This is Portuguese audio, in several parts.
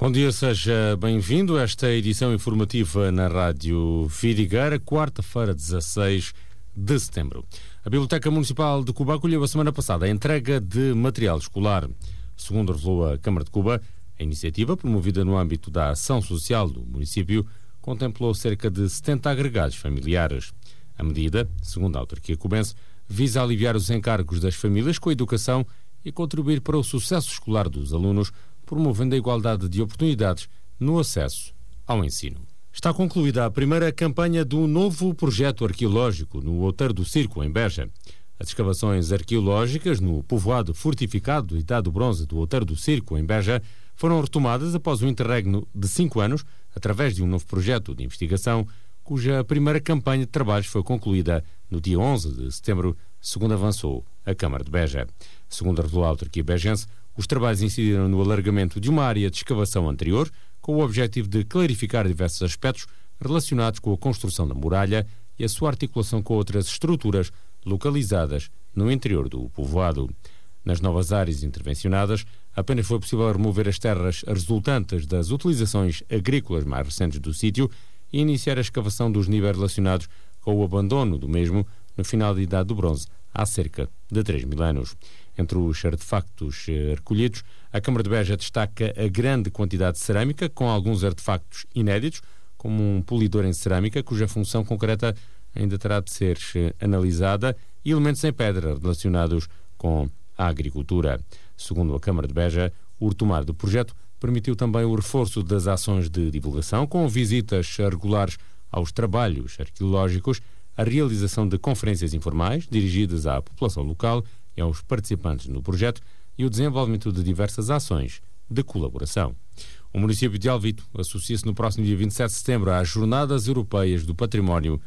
Bom dia, seja bem-vindo a esta edição informativa na Rádio Vidigueira, quarta-feira, 16 de setembro. A Biblioteca Municipal de Cuba acolheu a semana passada a entrega de material escolar. Segundo revelou a Câmara de Cuba, a iniciativa, promovida no âmbito da ação social do município, contemplou cerca de 70 agregados familiares. A medida, segundo a autarquia cubense, visa aliviar os encargos das famílias com a educação e contribuir para o sucesso escolar dos alunos, promovendo a igualdade de oportunidades no acesso ao ensino. Está concluída a primeira campanha do novo projeto arqueológico no Outeiro do Circo, em Beja. As escavações arqueológicas no povoado fortificado da Idade do Bronze do Outeiro do Circo, em Beja, foram retomadas após um interregno de 5 anos, através de um novo projeto de investigação, cuja primeira campanha de trabalhos foi concluída no dia 11 de setembro, segundo avançou a Câmara de Beja. Segundo revelou a autarquia bejense, os trabalhos incidiram no alargamento de uma área de escavação anterior, com o objetivo de clarificar diversos aspectos relacionados com a construção da muralha e a sua articulação com outras estruturas localizadas no interior do povoado. Nas novas áreas intervencionadas, apenas foi possível remover as terras resultantes das utilizações agrícolas mais recentes do sítio e iniciar a escavação dos níveis relacionados com o abandono do mesmo no final da Idade do Bronze, há cerca de 3.000 anos. Entre os artefactos recolhidos, a Câmara de Beja destaca a grande quantidade de cerâmica, com alguns artefactos inéditos, como um polidor em cerâmica, cuja função concreta ainda terá de ser analisada, e elementos em pedra relacionados com a agricultura. Segundo a Câmara de Beja, o retomar do projeto permitiu também o reforço das ações de divulgação, com visitas regulares aos trabalhos arqueológicos, a realização de conferências informais dirigidas à população local e aos participantes no projeto e o desenvolvimento de diversas ações de colaboração. O município de Alvito associa-se no próximo dia 27 de setembro às Jornadas Europeias do Património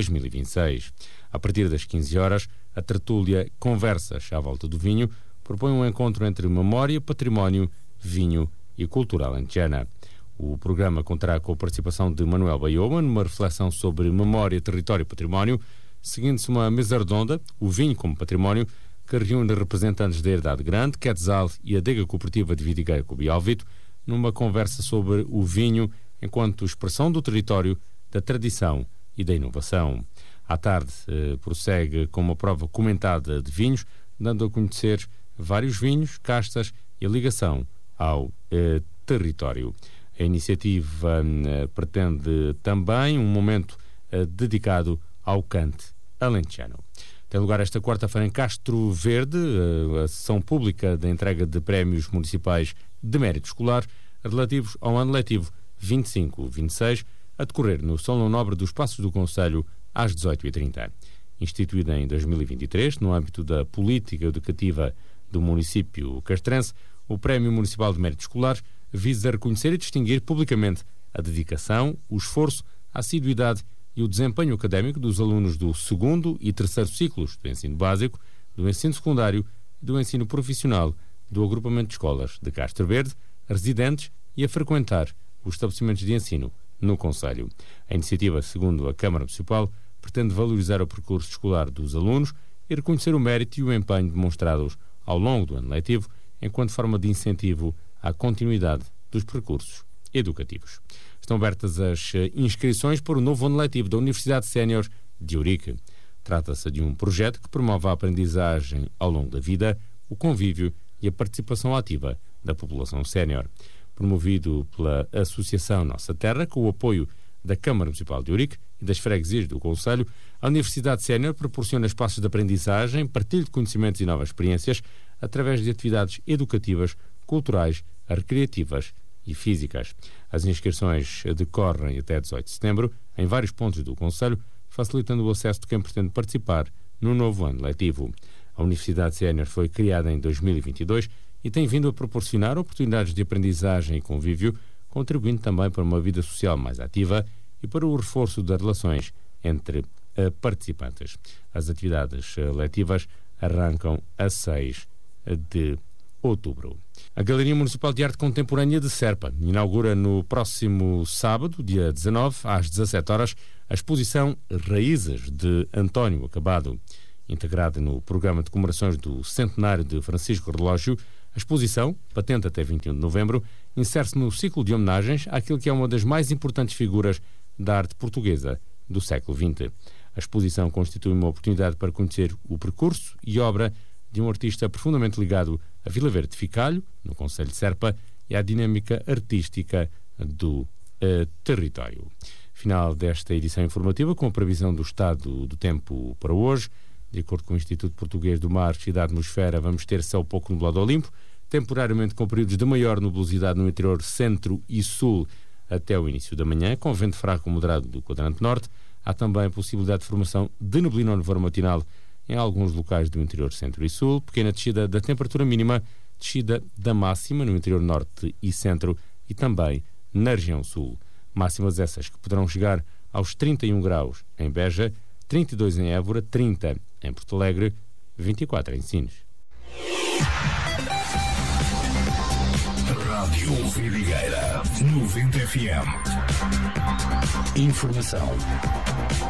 2026. A partir das 15 horas, a tertúlia Conversas à Volta do Vinho propõe um encontro entre memória, património, vinho e cultura alentejana. O programa contará com a participação de Manuel Baioma numa reflexão sobre memória, território e património, seguindo-se uma mesa redonda, o vinho como património, que reúne representantes da Herdade Grande, Quetzal e a Adega Cooperativa de Vidigueira, Cuba e Alvito, numa conversa sobre o vinho enquanto expressão do território, da tradição e da inovação. À tarde, prossegue com uma prova comentada de vinhos, dando a conhecer vários vinhos, castas e a ligação ao território. A iniciativa pretende também um momento dedicado ao cante alentejano. Tem lugar esta quarta-feira em Castro Verde a sessão pública da entrega de prémios municipais de mérito escolar relativos ao ano letivo 25-26, a decorrer no Salão Nobre dos Passos do Concelho às 18h30. Instituída em 2023, no âmbito da política educativa do município castrense, o Prémio Municipal de Mérito Escolar visa reconhecer e distinguir publicamente a dedicação, o esforço, a assiduidade e o desempenho académico dos alunos do segundo e terceiro ciclos do ensino básico, do ensino secundário e do ensino profissional do agrupamento de escolas de Castro Verde, residentes e a frequentar os estabelecimentos de ensino no concelho. A iniciativa, segundo a Câmara Municipal, pretende valorizar o percurso escolar dos alunos e reconhecer o mérito e o empenho demonstrados ao longo do ano letivo, enquanto forma de incentivo à continuidade dos percursos educativos. Estão abertas as inscrições para o novo ano letivo da Universidade Sénior de Ourique. Trata-se de um projeto que promove a aprendizagem ao longo da vida, o convívio e a participação ativa da população sénior. Promovido pela Associação Nossa Terra, com o apoio da Câmara Municipal de Ourique e das freguesias do concelho, a Universidade Sénior proporciona espaços de aprendizagem, partilho de conhecimentos e novas experiências através de atividades educativas, culturais, recreativas e físicas. As inscrições decorrem até 18 de setembro em vários pontos do concelho, facilitando o acesso de quem pretende participar no novo ano letivo. A Universidade Sénior foi criada em 2022 e tem vindo a proporcionar oportunidades de aprendizagem e convívio, contribuindo também para uma vida social mais ativa e para o reforço das relações entre participantes. As atividades letivas arrancam a 6 de outubro. A Galeria Municipal de Arte Contemporânea de Serpa inaugura no próximo sábado, dia 19, às 17 horas, a exposição Raízes de António Acabado. Integrada no programa de comemorações do centenário de Francisco Relógio, A exposição, patente até 21 de novembro, insere-se no ciclo de homenagens àquilo que é uma das mais importantes figuras da arte portuguesa do século XX. A exposição constitui uma oportunidade para conhecer o percurso e obra de um artista profundamente ligado a Vila Verde de Ficalho, no concelho de Serpa, e à dinâmica artística do território. Final desta edição informativa com a previsão do estado do tempo para hoje. De acordo com o Instituto Português do Mar e da Atmosfera, vamos ter céu pouco nublado ao limpo, temporariamente com períodos de maior nubosidade no interior centro e sul até o início da manhã, com vento fraco moderado do quadrante norte. Há também possibilidade de formação de neblina ao nevoeiro matinal em alguns locais do interior centro e sul, pequena descida da temperatura mínima, descida da máxima no interior norte e centro e também na região sul. Máximas essas que poderão chegar aos 31 graus em Beja, 32 em Évora, 30 em Porto Alegre, 24 em Sines. Rádio Vidigueira 90 FM. Informação